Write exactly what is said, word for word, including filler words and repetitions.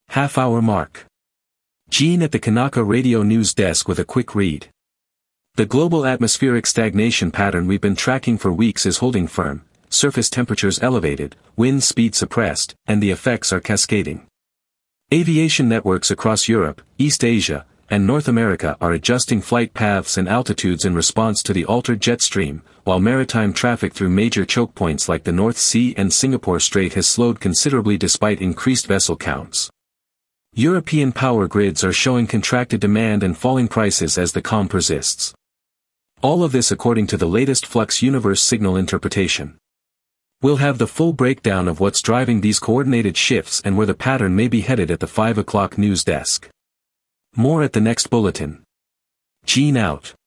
Half-hour mark. Gene at the Kanaka Radio News Desk with a quick read. The global atmospheric stagnation pattern we've been tracking for weeks is holding firm, surface temperatures elevated, wind speed suppressed, and the effects are cascading. Aviation networks across Europe, East Asia, and North America are adjusting flight paths and altitudes in response to the altered jet stream, while maritime traffic through major choke points like the North Sea and Singapore Strait has slowed considerably despite increased vessel counts. European power grids are showing contracted demand and falling prices as the calm persists. All of this according to the latest Flux Universe signal interpretation. We'll have the full breakdown of what's driving these coordinated shifts and where the pattern may be headed at the five o'clock news desk. More at the next bulletin. Gene out.